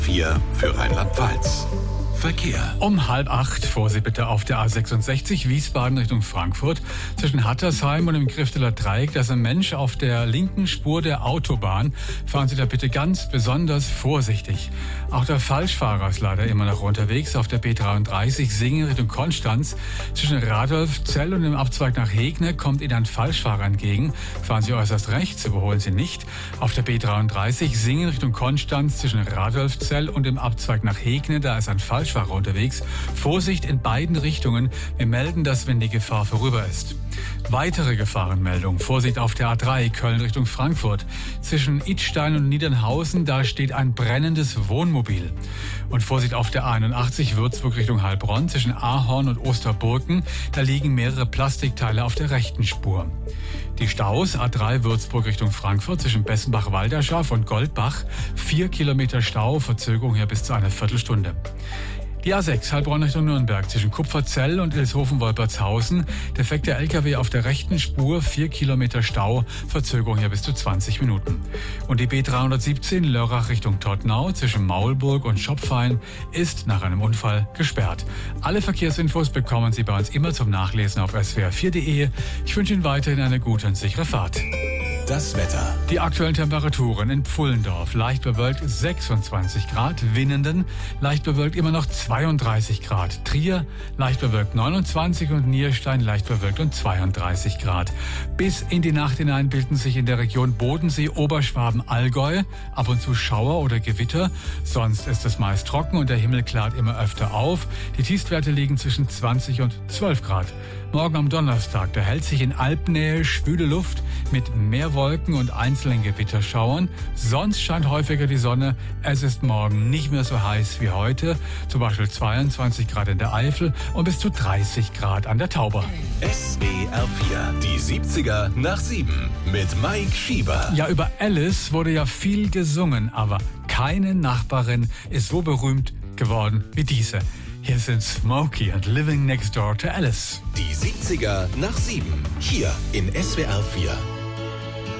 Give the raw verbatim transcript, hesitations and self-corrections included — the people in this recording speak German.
vier für Rheinland-Pfalz. Verkehr. Um halb acht, Vorsicht bitte auf der A sechsundsechzig, Wiesbaden Richtung Frankfurt. Zwischen Hattersheim und dem Grifteler Dreieck, da ist ein Mensch auf der linken Spur der Autobahn. Fahren Sie da bitte ganz besonders vorsichtig. Auch der Falschfahrer ist leider immer noch unterwegs auf der B dreiunddreißig, Singen Richtung Konstanz. Zwischen Radolfzell und dem Abzweig nach Hegne kommt Ihnen ein Falschfahrer entgegen. Fahren Sie äußerst rechts, überholen Sie nicht. Auf der B dreiunddreißig, Singen Richtung Konstanz, zwischen Radolfzell und dem Abzweig nach Hegne, da ist ein Falschfahrer unterwegs. Vorsicht in beiden Richtungen. Wir melden das, wenn die Gefahr vorüber ist. Weitere Gefahrenmeldung. Vorsicht auf der A drei, Köln Richtung Frankfurt. Zwischen Idstein und Niedernhausen, da steht ein brennendes Wohnmobil. Und Vorsicht auf der A einundachtzig, Würzburg Richtung Heilbronn. Zwischen Ahorn und Osterburken, da liegen mehrere Plastikteile auf der rechten Spur. Die Staus, A drei Würzburg Richtung Frankfurt, zwischen Bessenbach-Walderschaft und Goldbach. Vier Kilometer Stau, Verzögerung hier bis zu einer Viertelstunde. Die A sechs, Heilbronn Richtung Nürnberg, zwischen Kupferzell und Ilshofen-Wolpertshausen. Defekter L K W auf der rechten Spur, vier Kilometer Stau, Verzögerung hier bis zu zwanzig Minuten. Und die B dreihundertsiebzehn, Lörrach Richtung Todtnau, zwischen Maulburg und Schopfheim, ist nach einem Unfall gesperrt. Alle Verkehrsinfos bekommen Sie bei uns immer zum Nachlesen auf s w r vier punkt d e. Ich wünsche Ihnen weiterhin eine gute und sichere Fahrt. Das Wetter. Die aktuellen Temperaturen in Pfullendorf. Leicht bewölkt sechsundzwanzig Grad. Winnenden leicht bewölkt immer noch zweiunddreißig Grad. Trier leicht bewölkt neunundzwanzig und Nierstein leicht bewölkt und zweiunddreißig Grad. Bis in die Nacht hinein bilden sich in der Region Bodensee, Oberschwaben, Allgäu ab und zu Schauer oder Gewitter. Sonst ist es meist trocken und der Himmel klart immer öfter auf. Die Tiefstwerte liegen zwischen zwanzig und zwölf Grad. Morgen am Donnerstag, da hält sich in Alpnähe schwüle Luft mit mehr Wolken und einzelnen Gewitterschauern. Sonst scheint häufiger die Sonne. Es ist morgen nicht mehr so heiß wie heute. Zum Beispiel zweiundzwanzig Grad in der Eifel und bis zu dreißig Grad an der Tauber. S W R vier, die siebziger nach sieben mit Mike Schieber. Ja, über Alice wurde ja viel gesungen, aber keine Nachbarin ist so berühmt geworden wie diese. Hier sind Smokey und Living Next Door to Alice. Die siebziger nach sieben, hier in S W R vier.